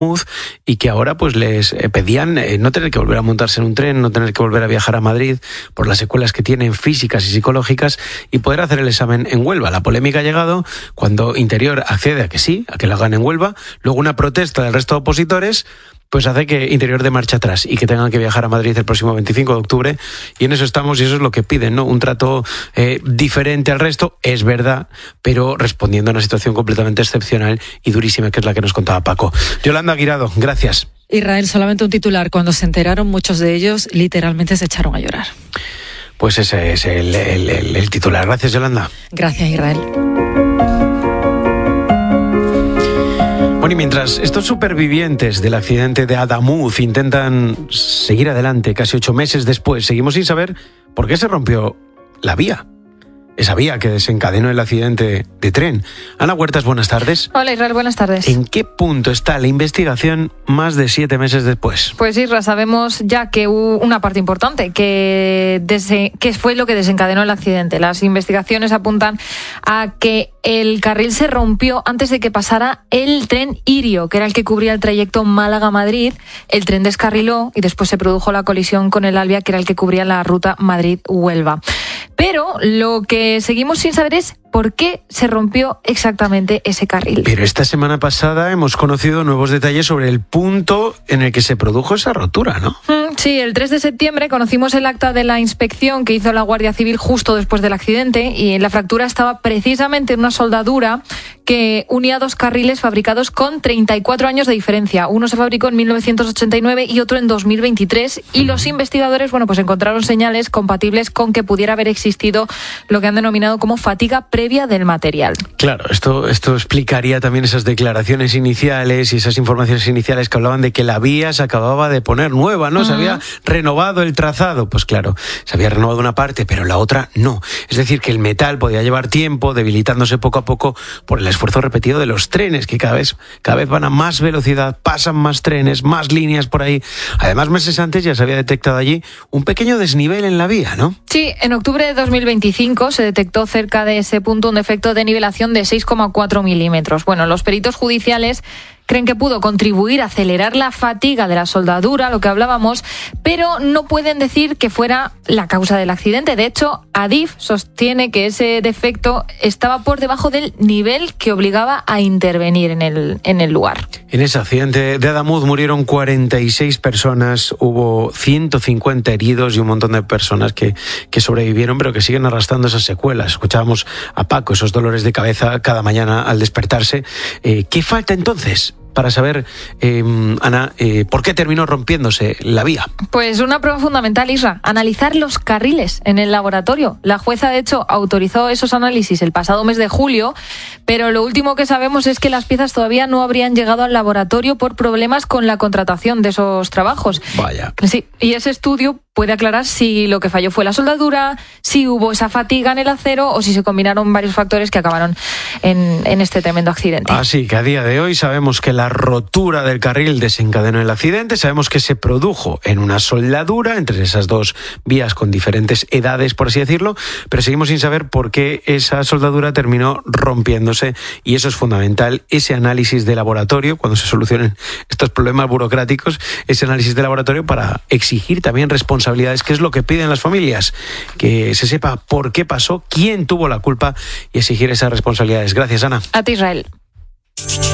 y que ahora pues les pedían no tener que volver a montarse en un tren, no tener que volver a viajar a Madrid por las secuelas que tienen físicas y psicológicas y poder hacer el examen en Huelva. La polémica ha llegado cuando Interior accede a que sí, a que lo hagan en Huelva, luego una protesta del resto de opositores pues hace que Interior dé marcha atrás y que tengan que viajar a Madrid el próximo 25 de octubre y en eso estamos y eso es lo que piden, ¿no? Un trato diferente al resto, es verdad, pero respondiendo a una situación completamente excepcional y durísima que es la que nos contaba Paco. Yolanda Guirado, gracias. Israel, solamente un titular. Cuando se enteraron, muchos de ellos literalmente se echaron a llorar. Pues ese es el titular. Gracias, Yolanda. Gracias, Israel. Bueno, y mientras estos supervivientes del accidente de Adamuz intentan seguir adelante casi 8 meses después, seguimos sin saber por qué se rompió la vía. Esa vía que desencadenó el accidente de tren. Ana Huertas, buenas tardes. Hola Israel, buenas tardes. ¿En qué punto está la investigación más de 7 meses después? Pues Israel, sabemos ya que hubo una parte importante, que fue lo que desencadenó el accidente. Las investigaciones apuntan a que el carril se rompió antes de que pasara el tren Irio, que era el que cubría el trayecto Málaga-Madrid. El tren descarriló y después se produjo la colisión con el Alvia, que era el que cubría la ruta Madrid-Huelva. Pero lo que seguimos sin saber es por qué se rompió exactamente ese carril. Pero esta semana pasada hemos conocido nuevos detalles sobre el punto en el que se produjo esa rotura, ¿no? Sí, el 3 de septiembre conocimos el acta de la inspección que hizo la Guardia Civil justo después del accidente y la fractura estaba precisamente en una soldadura que unía 2 carriles fabricados con 34 años de diferencia. Uno se fabricó en 1989 y otro en 2023 y los investigadores, pues encontraron señales compatibles con que pudiera haber existido lo que han denominado como fatiga previa del material. Claro, esto explicaría también esas declaraciones iniciales y esas informaciones iniciales que hablaban de que la vía se acababa de poner nueva, ¿no? Se había renovado el trazado. Pues claro, se había renovado una parte, pero la otra no. Es decir, que el metal podía llevar tiempo, debilitándose poco a poco por el esfuerzo repetido de los trenes, que cada vez van a más velocidad, pasan más trenes, más líneas por ahí. Además, meses antes ya se había detectado allí un pequeño desnivel en la vía, ¿no? Sí, en octubre de 2025 se detectó cerca de ese punto un defecto de nivelación de 6,4 milímetros. Bueno, los peritos judiciales creen que pudo contribuir a acelerar la fatiga de la soldadura, lo que hablábamos, pero no pueden decir que fuera la causa del accidente. De hecho, Adif sostiene que ese defecto estaba por debajo del nivel que obligaba a intervenir en el lugar. En ese accidente de Adamuz murieron 46 personas, hubo 150 heridos y un montón de personas que sobrevivieron, pero que siguen arrastrando esas secuelas. Escuchábamos a Paco, esos dolores de cabeza cada mañana al despertarse. ¿Qué falta entonces para saber, Ana, por qué terminó rompiéndose la vía? Pues una prueba fundamental, Isra, analizar los carriles en el laboratorio. La jueza, de hecho, autorizó esos análisis el pasado mes de julio, pero lo último que sabemos es que las piezas todavía no habrían llegado al laboratorio por problemas con la contratación de esos trabajos. Vaya. Sí, y ese estudio puede aclarar si lo que falló fue la soldadura, si hubo esa fatiga en el acero o si se combinaron varios factores que acabaron en este tremendo accidente. Así que a día de hoy sabemos que la rotura del carril desencadenó el accidente, sabemos que se produjo en una soldadura entre esas 2 vías con diferentes edades, por así decirlo, pero seguimos sin saber por qué esa soldadura terminó rompiéndose y eso es fundamental, ese análisis de laboratorio, cuando se solucionen estos problemas burocráticos, ese análisis de laboratorio para exigir también responsabilidades, que es lo que piden las familias, que se sepa por qué pasó, quién tuvo la culpa y exigir esas responsabilidades. Gracias, Ana. A ti, Israel.